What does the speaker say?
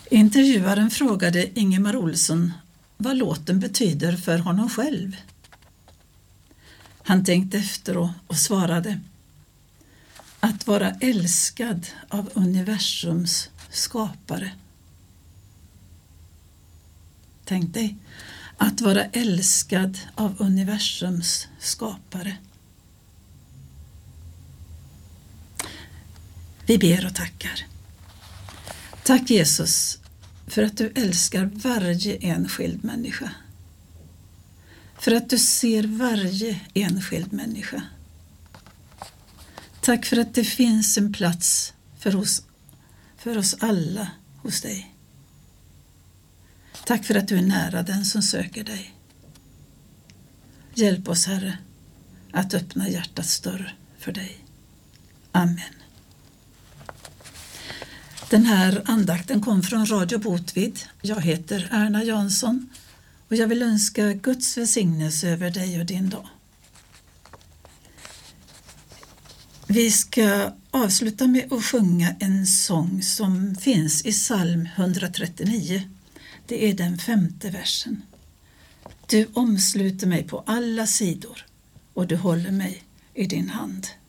Intervjuaren frågade Ingemar Olsson vad låten betyder för honom själv. Han tänkte efter och svarade: att vara älskad av universums skapare. Tänk dig, att vara älskad av universums skapare. Vi ber och tackar. Tack Jesus för att du älskar varje enskild människa. För att du ser varje enskild människa. Tack för att det finns en plats för oss alla hos dig. Tack för att du är nära den som söker dig. Hjälp oss, Herre, att öppna hjärtats dörr för dig. Amen. Den här andakten kom från Radio Botvid. Jag heter Erna Jansson och jag vill önska Guds välsignelse över dig och din dag. Vi ska avsluta med att sjunga en sång som finns i psalm 139. Det är den 5:e versen. Du omsluter mig på alla sidor och du håller mig i din hand.